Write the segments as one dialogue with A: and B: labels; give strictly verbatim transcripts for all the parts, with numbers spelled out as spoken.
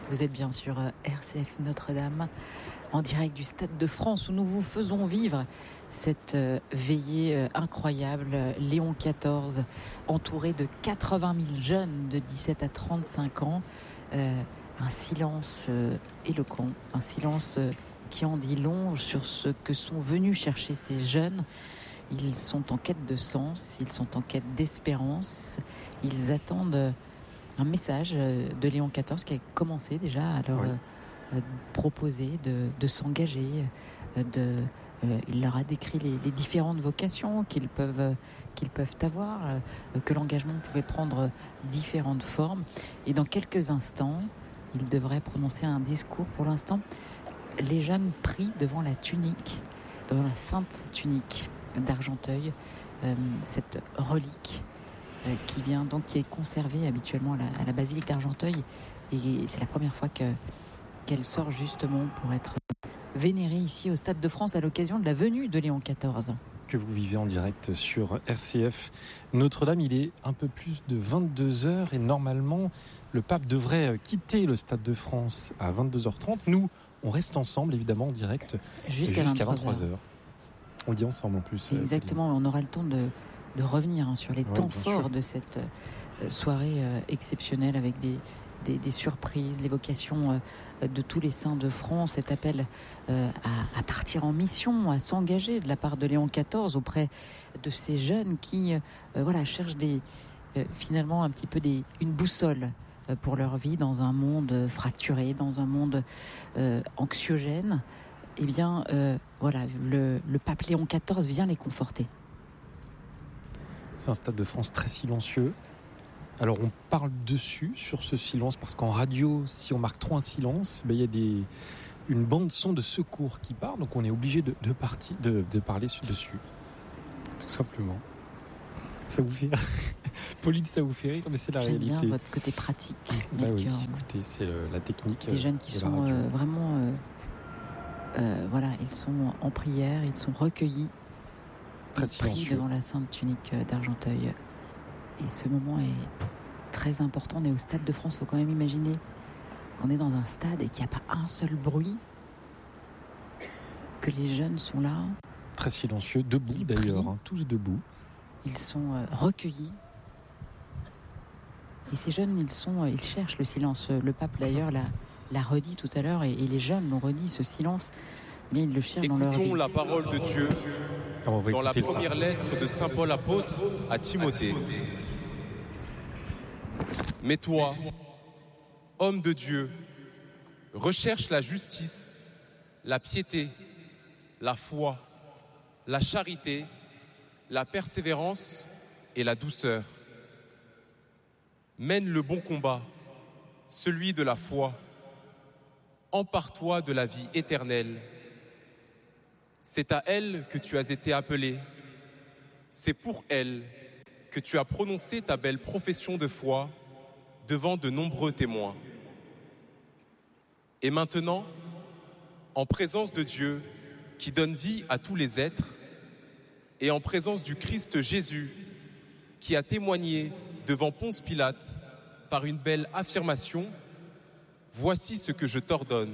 A: Vous êtes bien sur R C F Notre-Dame, en direct du Stade de France où nous vous faisons vivre cette veillée incroyable. Léon quatorze, entouré de quatre-vingt mille jeunes de dix-sept à trente-cinq ans. Euh, un silence euh, éloquent, un silence euh, qui en dit long sur ce que sont venus chercher ces jeunes. Ils sont en quête de sens, ils sont en quête d'espérance, ils attendent un message de Léon quatorze qui a commencé déjà à leur oui. euh, proposer de, de s'engager. De, euh, il leur a décrit les, les différentes vocations qu'ils peuvent, euh, qu'ils peuvent avoir, euh, que l'engagement pouvait prendre différentes formes. Et dans quelques instants, il devrait prononcer un discours. Pour l'instant, les jeunes prient devant la tunique, devant la sainte tunique d'Argenteuil, euh, cette relique euh, qui vient donc qui est conservée habituellement à la, à la basilique d'Argenteuil, et c'est la première fois que, qu'elle sort justement pour être vénérée ici au Stade de France à l'occasion de la venue de Léon quatorze.
B: Que vous vivez en direct sur R C F Notre-Dame. Il est un peu plus de vingt-deux heures et normalement le pape devrait quitter le Stade de France à vingt-deux heures trente. Nous, on reste ensemble évidemment en direct jusqu'à, jusqu'à vingt-trois heures. On le dit ensemble en plus.
A: Exactement, on aura le temps de, de revenir hein, sur les oui, temps forts sûr. de cette euh, soirée euh, exceptionnelle avec des, des, des surprises, l'évocation euh, de tous les saints de France, cet appel euh, à, à partir en mission, à s'engager de la part de Léon quatorze auprès de ces jeunes qui euh, voilà, cherchent des, euh, finalement un petit peu des, une boussole euh, pour leur vie dans un monde fracturé, dans un monde euh, anxiogène. Eh bien, euh, voilà, le, le pape Léon quatorze vient les conforter.
B: C'est un Stade de France très silencieux. Alors, on parle dessus, sur ce silence, parce qu'en radio, si on marque trop un silence, ben, il y a des, une bande-son de secours qui part, donc on est obligé de, de, partir, de, de parler dessus. Tout simplement. Ça vous fait rire Pauline, ça vous fait rire, mais c'est la
A: J'aime
B: réalité.
A: J'aime bien votre côté pratique.
B: Bah oui, écoutez, c'est le, la technique.
A: Des jeunes qui sont euh, vraiment... Euh, Euh, voilà, ils sont en prière, ils sont recueillis,
B: très
A: ils prient devant la sainte tunique d'Argenteuil. Et ce moment est très important. On est au Stade de France, il faut quand même imaginer qu'on est dans un stade et qu'il n'y a pas un seul bruit, que les jeunes sont là.
B: Très silencieux, debout ils d'ailleurs, hein, tous debout.
A: Ils sont euh, recueillis. Et ces jeunes, ils, sont, ils cherchent le silence. Le pape d'ailleurs l'a l'a redit tout à l'heure, et, et les jeunes l'ont redit, ce silence, mais ils le cherchent
C: Écoutons
A: dans leur vie.
C: Écoutons la parole de Dieu dans la première ça. lettre de Saint Paul apôtre à Timothée. Mais toi, homme de Dieu, recherche la justice, la piété, la foi, la charité, la persévérance et la douceur. Mène le bon combat, celui de la foi. Empare-toi de la vie éternelle. C'est à elle que tu as été appelé. C'est pour elle que tu as prononcé ta belle profession de foi devant de nombreux témoins. Et maintenant, en présence de Dieu qui donne vie à tous les êtres, et en présence du Christ Jésus qui a témoigné devant Ponce Pilate par une belle affirmation, voici ce que je t'ordonne.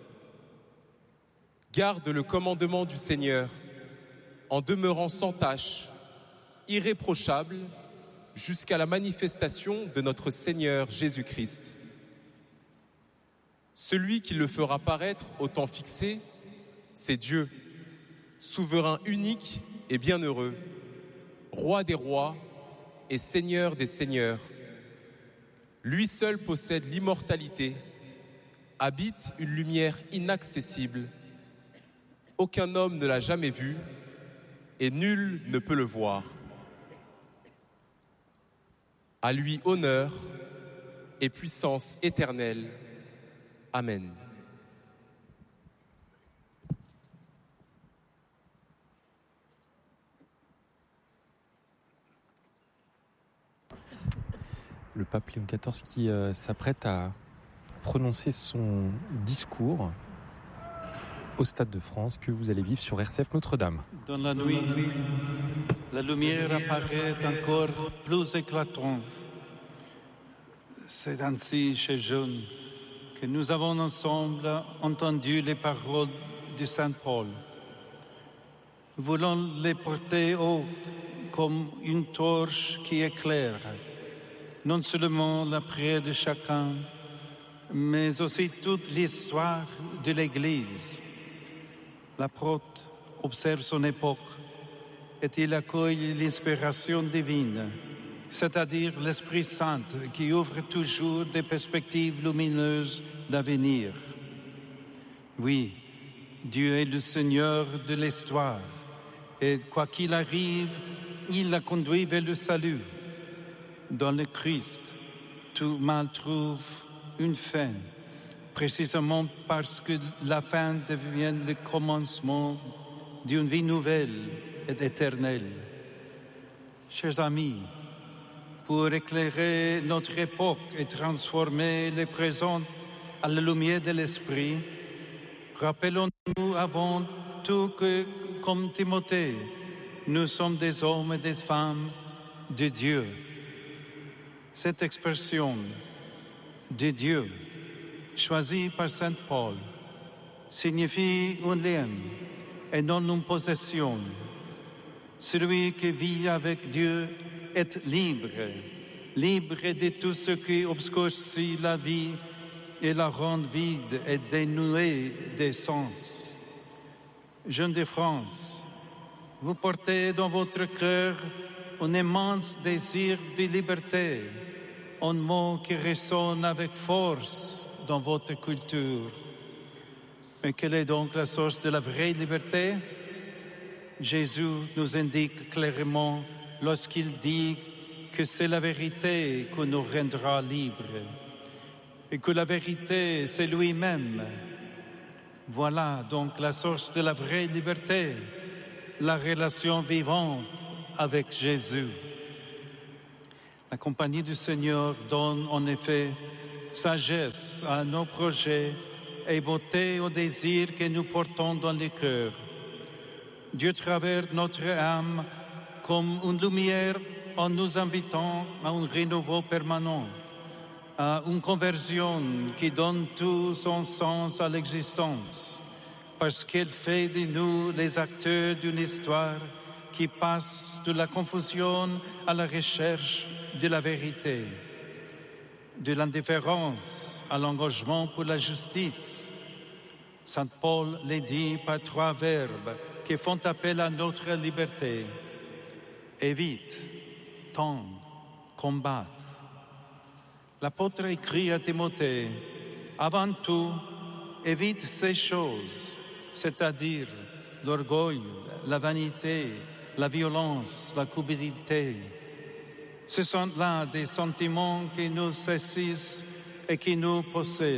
C: Garde le commandement du Seigneur en demeurant sans tache, irréprochable, jusqu'à la manifestation de notre Seigneur Jésus-Christ. Celui qui le fera paraître au temps fixé, c'est Dieu, souverain unique et bienheureux, roi des rois et seigneur des seigneurs. Lui seul possède l'immortalité, habite une lumière inaccessible. Aucun homme ne l'a jamais vu et nul ne peut le voir. À lui honneur et puissance éternelle. Amen.
B: Le pape Léon quatorze qui euh, s'apprête à prononcer son discours au Stade de France que vous allez vivre sur R C F Notre-Dame.
D: Dans la nuit, la lumière apparaît encore plus éclatante. C'est ainsi chez jeunes que nous avons ensemble entendu les paroles de Saint Paul. Nous voulons les porter haut comme une torche qui éclaire non seulement la prière de chacun, mais aussi toute l'histoire de l'Église. L'apôtre observe son époque et il accueille l'inspiration divine, c'est-à-dire l'Esprit Saint qui ouvre toujours des perspectives lumineuses d'avenir. Oui, Dieu est le Seigneur de l'histoire et quoi qu'il arrive, il la conduit vers le salut. Dans le Christ, tout mal trouve une fin, précisément parce que la fin devient le commencement d'une vie nouvelle et éternelle. Chers amis, pour éclairer notre époque et transformer les présents à la lumière de l'Esprit, rappelons-nous avant tout que, comme Timothée, nous sommes des hommes et des femmes de Dieu. Cette expression de Dieu, choisie par Saint Paul, signifie un lien et non une possession. Celui qui vit avec Dieu est libre, libre de tout ce qui obscurcit la vie et la rend vide et dénuée de sens. Jeunes de France, vous portez dans votre cœur un immense désir de liberté, un mot qui résonne avec force dans votre culture. Mais quelle est donc la source de la vraie liberté? Jésus nous indique clairement lorsqu'il dit que c'est la vérité qui nous rendra libres et que la vérité, c'est lui-même. Voilà donc la source de la vraie liberté, la relation vivante avec Jésus. La compagnie du Seigneur donne en effet sagesse à nos projets et beauté aux désirs que nous portons dans le cœur. Dieu traverse notre âme comme une lumière en nous invitant à un renouveau permanent, à une conversion qui donne tout son sens à l'existence, parce qu'elle fait de nous les acteurs d'une histoire qui passe de la confusion à la recherche de la vérité, de l'indifférence à l'engagement pour la justice. Saint Paul les dit par trois verbes qui font appel à notre liberté. Évite, tendre, combattre. L'apôtre écrit à Timothée, avant tout, évite ces choses, c'est-à-dire l'orgueil, la vanité, la violence, la cupidité. Ce sont là des sentiments qui nous saisissent et qui nous possèdent.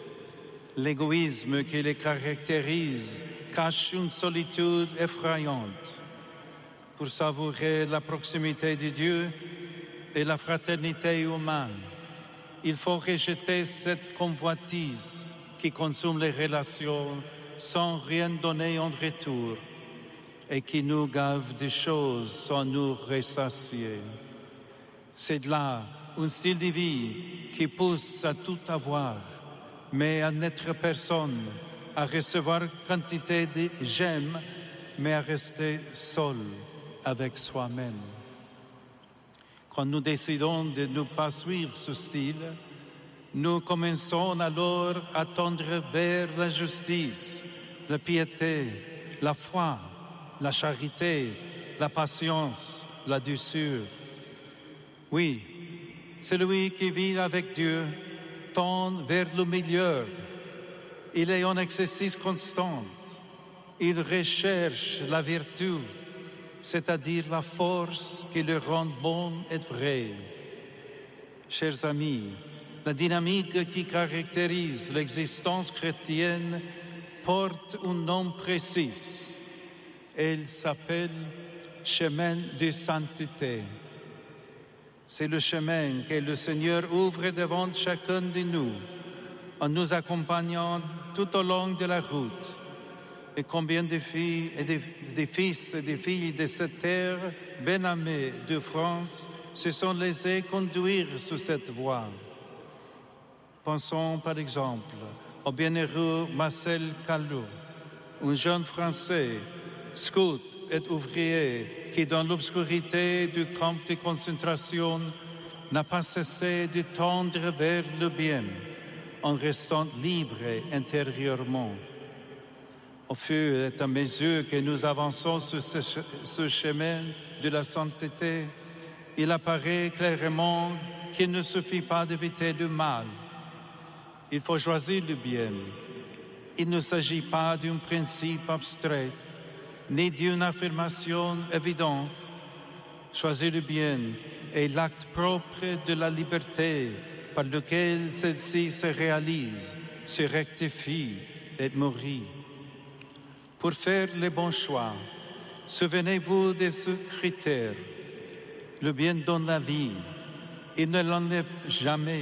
D: L'égoïsme qui les caractérise cache une solitude effrayante. Pour savourer la proximité de Dieu et la fraternité humaine, il faut rejeter cette convoitise qui consomme les relations sans rien donner en retour et qui nous gave des choses sans nous ressasier. C'est là un style de vie qui pousse à tout avoir, mais à n'être personne, à recevoir quantité de j'aime, mais à rester seul avec soi-même. Quand nous décidons de ne pas suivre ce style, nous commençons alors à tendre vers la justice, la piété, la foi, la charité, la patience, la douceur. Oui, celui qui vit avec Dieu tend vers le milieu. Il est en exercice constant. Il recherche la vertu, c'est-à-dire la force qui le rend bon et vrai. Chers amis, la dynamique qui caractérise l'existence chrétienne porte un nom précis. Elle s'appelle chemin de sainteté. C'est le chemin que le Seigneur ouvre devant chacun de nous, en nous accompagnant tout au long de la route. Et combien de filles et de, de fils et de filles de cette terre bien-aimée de France se sont laissés conduire sur cette voie. Pensons par exemple au bienheureux Marcel Callot, un jeune Français, scout et ouvrier, qui dans l'obscurité du camp de concentration n'a pas cessé de tendre vers le bien, en restant libre intérieurement. Au fur et à mesure que nous avançons sur ce, ce chemin de la sainteté, il apparaît clairement qu'il ne suffit pas d'éviter le mal. Il faut choisir le bien. Il ne s'agit pas d'un principe abstrait, ni d'une affirmation évidente. Choisir le bien est l'acte propre de la liberté par lequel celle-ci se réalise, se rectifie et mourit. Pour faire les bons choix, souvenez-vous de ce critère. Le bien donne la vie, il ne l'enlève jamais.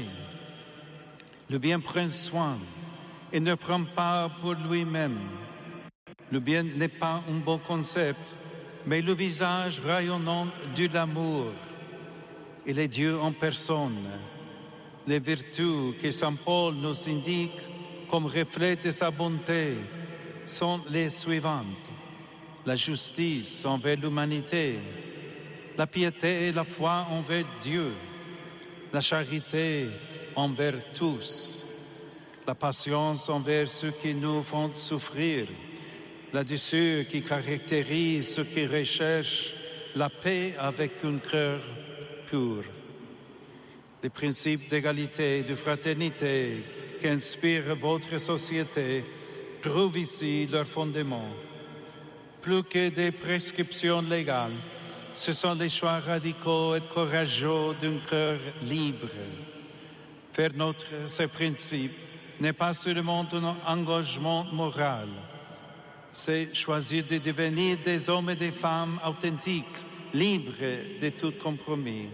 D: Le bien prend soin, il ne prend pas pour lui-même. Le bien n'est pas un beau concept, mais le visage rayonnant de l'amour. Il est Dieu en personne. Les vertus que saint Paul nous indique comme reflet de sa bonté sont les suivantes. La justice envers l'humanité, la piété et la foi envers Dieu, la charité envers tous, la patience envers ceux qui nous font souffrir, la douceur qui caractérise ceux qui recherchent la paix avec un cœur pur. Les principes d'égalité et de fraternité qui inspirent votre société trouvent ici leur fondement. Plus que des prescriptions légales, ce sont les choix radicaux et courageux d'un cœur libre. Faire nôtre ces principes n'est pas seulement un engagement moral, c'est choisir de devenir des hommes et des femmes authentiques, libres de tout compromis.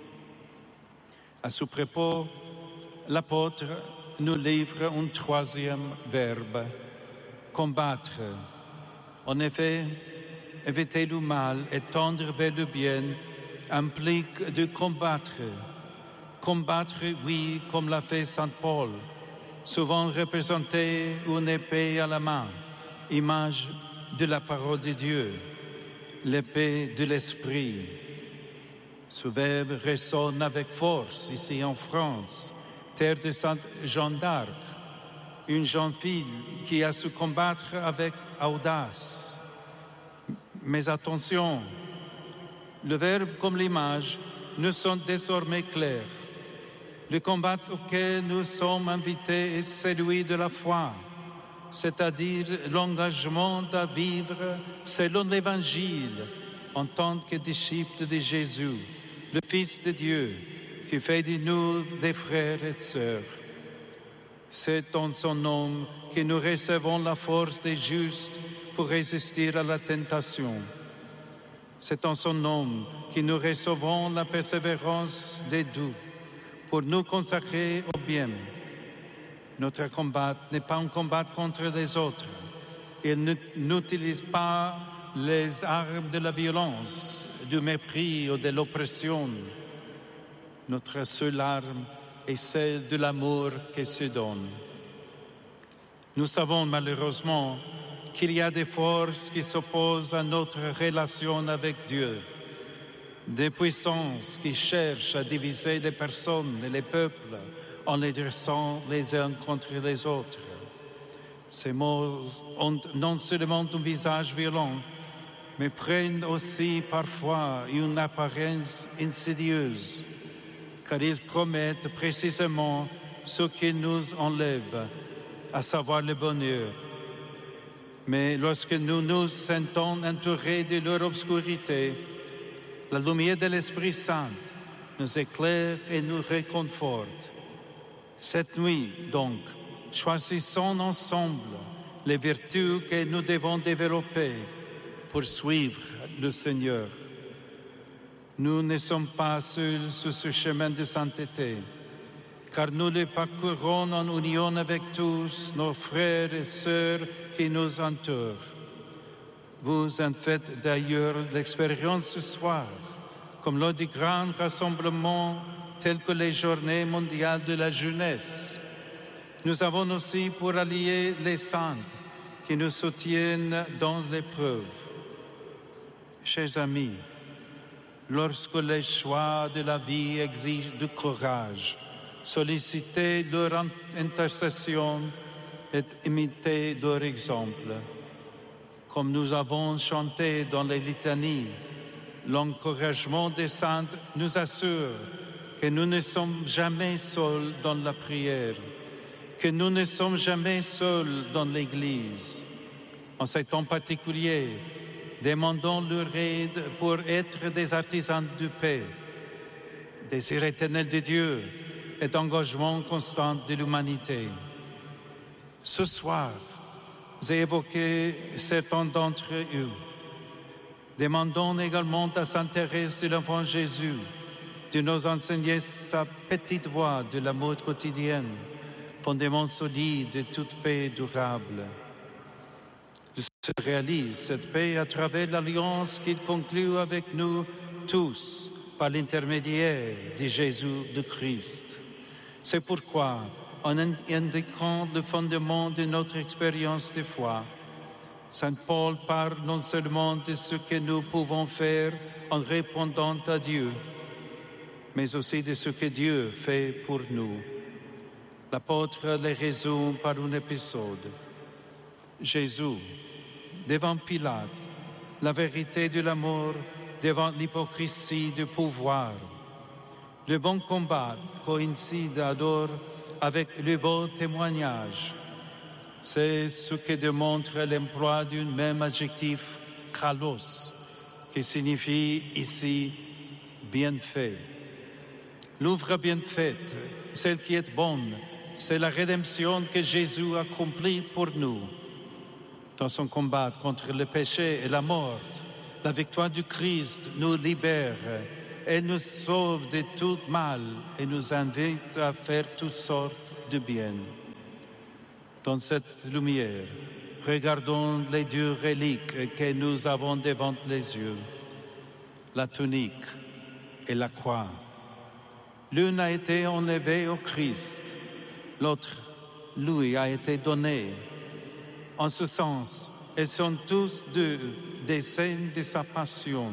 D: À ce propos, l'apôtre nous livre un troisième verbe, combattre. En effet, éviter le mal et tendre vers le bien implique de combattre. Combattre, oui, comme l'a fait saint Paul, souvent représenté une épée à la main, image de la parole de Dieu, l'épée de l'esprit. Ce verbe résonne avec force ici en France, terre de Sainte Jeanne d'Arc, une jeune fille qui a su combattre avec audace. Mais attention, le verbe comme l'image nous sont désormais clairs. Le combat auquel nous sommes invités est celui de la foi, c'est-à-dire l'engagement à vivre selon l'Évangile en tant que disciples de Jésus, le Fils de Dieu, qui fait de nous des frères et sœurs. C'est en son nom que nous recevons la force des justes pour résister à la tentation. C'est en son nom que nous recevons la persévérance des doux pour nous consacrer au bien. Notre combat n'est pas un combat contre les autres. Il n'utilise pas les armes de la violence, du mépris ou de l'oppression. Notre seule arme est celle de l'amour qui se donne. Nous savons malheureusement qu'il y a des forces qui s'opposent à notre relation avec Dieu, des puissances qui cherchent à diviser les personnes et les peuples en les dressant les uns contre les autres. Ces mots ont non seulement un visage violent, mais prennent aussi parfois une apparence insidieuse, car ils promettent précisément ce qu'ils nous enlèvent, à savoir le bonheur. Mais lorsque nous nous sentons entourés de leur obscurité, la lumière de l'Esprit Saint nous éclaire et nous réconforte. Cette nuit, donc, choisissons ensemble les vertus que nous devons développer pour suivre le Seigneur. Nous ne sommes pas seuls sur ce chemin de sainteté, car nous le parcourons en union avec tous nos frères et sœurs qui nous entourent. Vous en faites d'ailleurs l'expérience ce soir, comme lors du grand rassemblement tel que les Journées mondiales de la jeunesse, Nous avons aussi pour alliés les saints qui nous soutiennent dans l'épreuve. Chers amis, lorsque les choix de la vie exigent du courage, sollicitez leur intercession et imitez leur exemple. Comme nous avons chanté dans les litanies, l'encouragement des saints nous assure que nous ne sommes jamais seuls dans la prière, que nous ne sommes jamais seuls dans l'Église. En ce temps particulier, demandons leur aide pour être des artisans de paix, désir éternel de Dieu et engagement constant de l'humanité. Ce soir, j'ai évoqué certains d'entre eux. Demandons également à Sainte Thérèse de l'Enfant Jésus de nous enseigner sa petite voie de l'amour quotidien, fondement solide de toute paix durable. Il se réalise cette paix à travers l'alliance qu'il conclut avec nous tous par l'intermédiaire de Jésus de Christ. C'est pourquoi, en indiquant le fondement de notre expérience de foi, Saint Paul parle non seulement de ce que nous pouvons faire en répondant à Dieu, mais aussi de ce que Dieu fait pour nous. L'apôtre les résume par un épisode. Jésus, devant Pilate, la vérité de l'amour devant l'hypocrisie du pouvoir. Le bon combat coïncide alors avec le beau témoignage. C'est ce que démontre l'emploi d'un même adjectif, kalos, qui signifie ici bien fait. L'œuvre bien faite, celle qui est bonne, c'est la rédemption que Jésus accomplit pour nous. Dans son combat contre le péché et la mort, la victoire du Christ nous libère. Elle nous sauve de tout mal et nous invite à faire toutes sortes de bien. Dans cette lumière, regardons les deux reliques que nous avons devant les yeux, la tunique et la croix. L'une a été enlevée au Christ, l'autre lui a été donnée. En ce sens, elles sont tous deux des scènes de sa passion.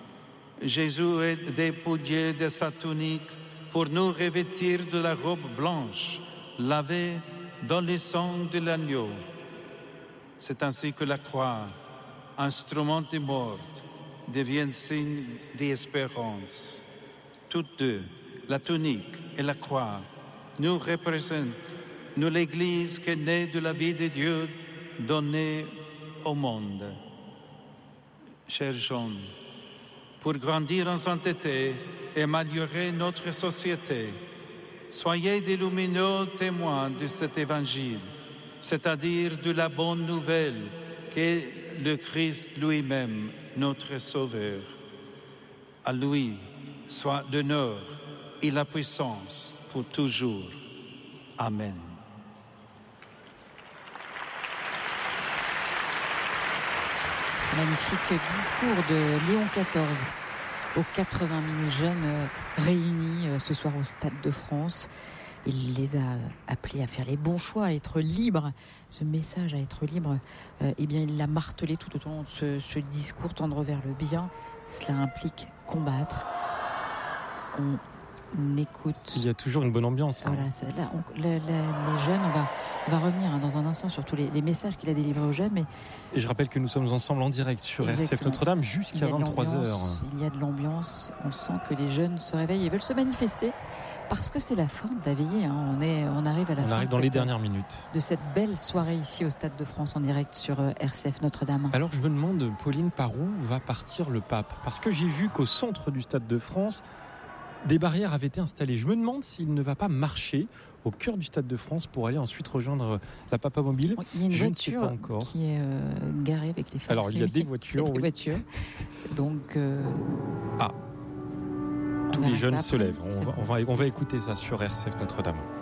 D: Jésus est dépouillé de sa tunique pour nous revêtir de la robe blanche, lavée dans le sang de l'agneau. C'est ainsi que la croix, instrument de mort, devient signe d'espérance. Toutes deux, la tunique et la croix, nous représentent, nous l'Église qui est née de la vie de Dieu donnée au monde. Chers jeunes, pour grandir en sainteté et améliorer notre société, soyez des lumineux témoins de cet évangile, c'est-à-dire de la bonne nouvelle qu'est le Christ lui-même, notre Sauveur. À lui soit l'honneur et la puissance pour toujours. Amen.
A: Magnifique discours de Léon quatorze aux quatre-vingts mille jeunes réunis ce soir au Stade de France. Il les a appelés à faire les bons choix, à être libres. Ce message à être libre, euh, eh bien, il l'a martelé tout au long de ce, ce discours, tendre vers le bien. Cela implique combattre. On écoute.
B: Il y a toujours une bonne ambiance. Hein.
A: Voilà, ça, là, on, la, la, les jeunes, on va, on va revenir hein, dans un instant sur tous les, les messages qu'il a délivrés aux jeunes. Mais
B: et je rappelle que nous sommes ensemble en direct sur R C F Notre-Dame jusqu'à vingt-trois heures.
A: Il y a de l'ambiance, on sent que les jeunes se réveillent et veulent se manifester parce que c'est la fin de la veillée. Hein. On, est, on arrive à la
B: on
A: fin
B: arrive
A: de,
B: dans
A: cette,
B: les dernières minutes.
A: de cette belle soirée ici au Stade de France en direct sur R C F Notre-Dame.
B: Alors je me demande, Pauline, par où va partir le pape ? Parce que j'ai vu qu'au centre du Stade de France, des barrières avaient été installées. Je me demande s'il ne va pas marcher au cœur du Stade de France pour aller ensuite rejoindre la Papa Mobile.
A: Il y a une
B: Je
A: voiture
B: ne sais pas encore.
A: qui est euh, garée avec les phares.
B: Alors il y a des voitures.
A: Il y a des
B: oui.
A: voitures. Donc. Euh,
B: ah. Tous les jeunes se lèvent. On va, on, va, on va écouter ça sur R C F Notre-Dame.